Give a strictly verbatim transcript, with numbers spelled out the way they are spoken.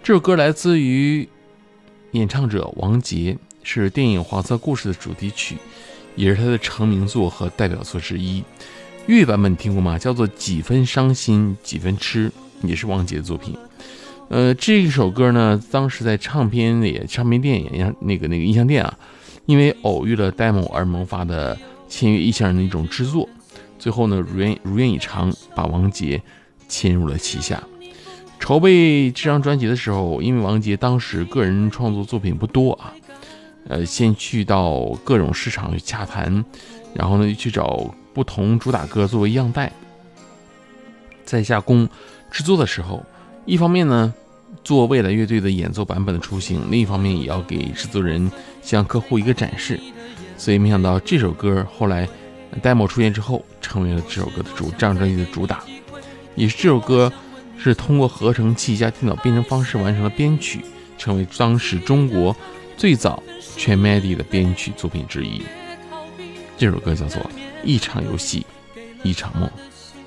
这首歌来自于演唱者王杰，是电影《黄色故事》的主题曲，也是他的成名作和代表作之一。粤语版本听过吗？叫做几分伤心几分痴，也是王杰的作品。呃，这首歌呢，当时在唱片也唱片店也那个那个音像店啊，因为偶遇了 demo 而萌发的签约意向人的一种制作，最后呢如愿如愿以偿，把王杰签入了旗下。筹备这张专辑的时候，因为王杰当时个人创作作品不多啊，呃，先去到各种市场去洽谈，然后呢去找不同主打歌作为样带，在下工制作的时候，一方面呢做未来乐队的演奏版本的雏形，另一方面也要给制作人向客户一个展示，所以没想到这首歌后来 demo 出现之后，成为了这首歌的主这张专辑的主打，也是这首歌是通过合成器加电脑编程方式完成了编曲，成为当时中国最早全 M I D I 的编曲作品之一。这首歌叫做《一场游戏一场梦》。